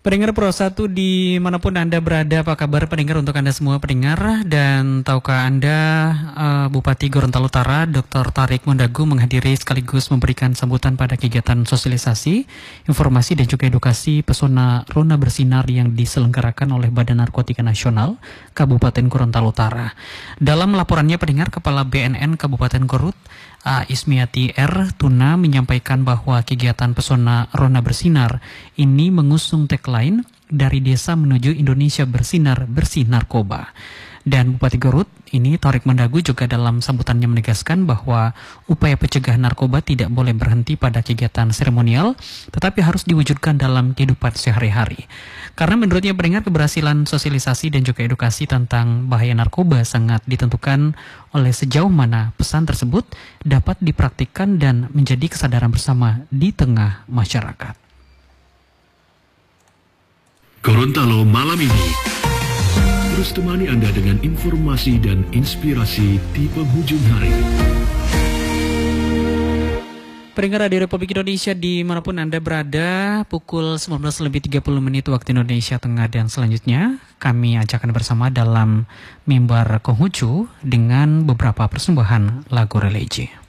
Pendengar Pro 1 dimanapun Anda berada, apa kabar pendengar untuk Anda semua pendengar? Dan tahukah Anda Bupati Gorontalo Utara Dr. Tarik Mondagu menghadiri sekaligus memberikan sambutan pada kegiatan sosialisasi, informasi dan juga edukasi pesona Rona Bersinar yang diselenggarakan oleh Badan Narkotika Nasional Kabupaten Gorontalo Utara. Dalam laporannya pendengar, Kepala BNN Kabupaten Gorut Ismiati R. Tuna menyampaikan bahwa kegiatan pesona Rona Bersinar ini mengusung tagline dari desa menuju Indonesia bersinar bersih narkoba. Dan Bupati Garut ini Tarik Mondagu juga dalam sambutannya menegaskan bahwa upaya pencegahan narkoba tidak boleh berhenti pada kegiatan seremonial, tetapi harus diwujudkan dalam kehidupan sehari-hari. Karena menurutnya pendengar, keberhasilan sosialisasi dan juga edukasi tentang bahaya narkoba sangat ditentukan oleh sejauh mana pesan tersebut dapat dipraktikkan dan menjadi kesadaran bersama di tengah masyarakat. Gorontalo malam ini terus temani Anda dengan informasi dan inspirasi di penghujung hari. Pendengar Radio Republik Indonesia dimanapun Anda berada, pukul 19.30 waktu Indonesia Tengah, dan selanjutnya kami ajakkan bersama dalam mimbar Konghucu dengan beberapa persembahan lagu religi.